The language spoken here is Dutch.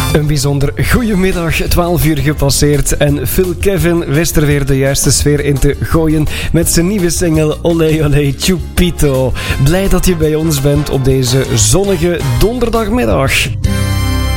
Een bijzonder goeiemiddag, 12 uur gepasseerd en Phil Kevin wist er weer de juiste sfeer in te gooien met zijn nieuwe single Olé Olé Chupito. Blij dat je bij ons bent op deze zonnige donderdagmiddag.